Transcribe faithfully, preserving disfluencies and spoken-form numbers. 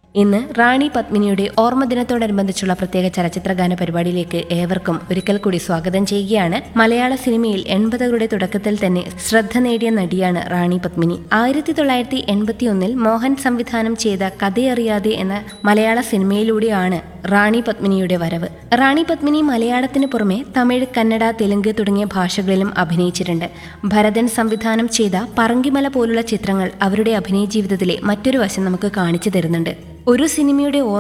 ഇന്ന് റാണി പത്മിനിയുടെ ഓർമ്മദിനത്തോടനുബന്ധിച്ചുള്ള പ്രത്യേക ചലച്ചിത്രഗാന പരിപാടിയിലേക്ക് ഏവർക്കും ഒരിക്കൽ കൂടി സ്വാഗതം ചെയ്യുകയാണ്. മലയാള സിനിമയിൽ എൺപതുകളുടെ തുടക്കത്തിൽ തന്നെ ശ്രദ്ധ നേടിയ നടിയാണ് റാണി പത്മിനി. ആയിരത്തി തൊള്ളായിരത്തി എൺപത്തി ഒന്നിൽ മോഹൻ സംവിധാനം ചെയ്ത കഥയറിയാതെ എന്ന മലയാള സിനിമയിലൂടെയാണ് റാണി പത്മിനിയുടെ വരവ്. റാണി പത്മിനി മലയാളത്തിന് പുറമെ തമിഴ്, കന്നഡ, തെലുങ്ക് തുടങ്ങിയ ഭാഷകളിലും അഭിനയിച്ചിട്ടുണ്ട്. ഭരതൻ സംവിധാനം ചെയ്ത പറങ്കിമല പോലുള്ള ചിത്രങ്ങൾ അവരുടെ അഭിനയ ജീവിതത്തിലെ മറ്റൊരു വശം നമുക്ക് കാണിച്ചു തരുന്നുണ്ട്. ഒരു സിനിമയുടെ